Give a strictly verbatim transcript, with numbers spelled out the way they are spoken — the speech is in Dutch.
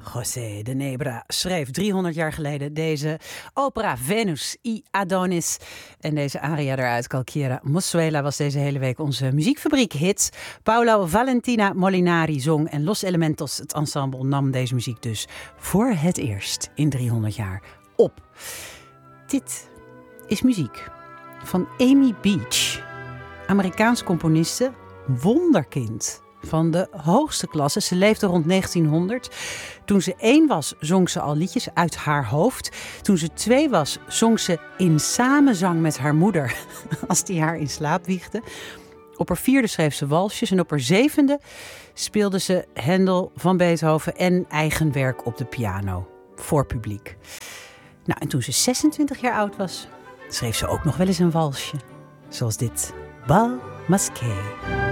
José de Nebra schreef driehonderd jaar geleden deze opera Venus y Adonis. En deze aria eruit, Calquiera Mossuela, was deze hele week onze muziekfabriek hit. Paolo Valentina Molinari zong en Los Elementos, het ensemble, nam deze muziek dus voor het eerst in driehonderd jaar op. Dit is muziek van Amy Beach, Amerikaans componiste, wonderkind van de hoogste klasse. Ze leefde rond negentienhonderd. Toen ze één was, zong ze al liedjes uit haar hoofd. Toen ze twee was, zong ze in samenzang met haar moeder, als die haar in slaap wiegde. Op haar vierde schreef ze walsjes en op haar zevende speelde ze Händel van Beethoven en eigen werk op de piano voor publiek. Nou, en toen ze zesentwintig jaar oud was, schreef ze ook nog wel eens een walsje. Zoals dit, Bal Masqué.